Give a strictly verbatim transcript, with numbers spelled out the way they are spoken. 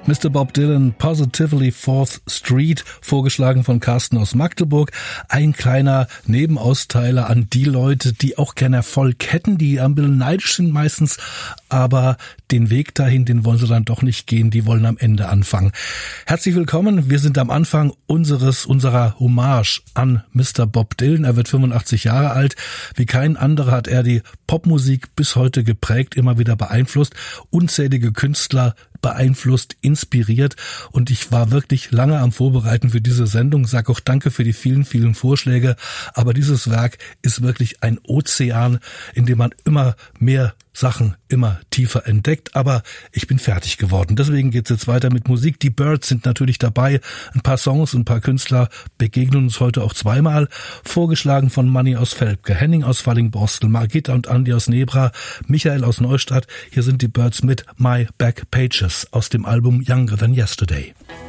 Mister Bob Dylan, Positively Fourth Street, vorgeschlagen von Carsten aus Magdeburg. Ein kleiner Nebenausteiler an die Leute, die auch gerne Erfolg hätten, die ein bisschen neidisch sind meistens, aber den Weg dahin, den wollen sie dann doch nicht gehen, die wollen am Ende anfangen. Herzlich willkommen, wir sind am Anfang unseres, unserer Hommage an Mister Bob Dylan. Er wird fünfundachtzig Jahre alt. Wie kein anderer hat er die Popmusik bis heute geprägt, immer wieder beeinflusst, unzählige Künstler beeinflusst, inspiriert, und ich war wirklich lange am Vorbereiten für diese Sendung, sage auch danke für die vielen, vielen Vorschläge, aber dieses Werk ist wirklich ein Ozean, in dem man immer mehr Sachen immer tiefer entdeckt, aber ich bin fertig geworden. Deswegen geht's jetzt weiter mit Musik. Die Byrds sind natürlich dabei. Ein paar Songs, ein paar Künstler begegnen uns heute auch zweimal. Vorgeschlagen von Manni aus Velpke, Henning aus Fallingbostel, Margita und Andi aus Nebra, Michael aus Neustadt. Hier sind die Byrds mit My Back Pages aus dem Album Younger Than Yesterday.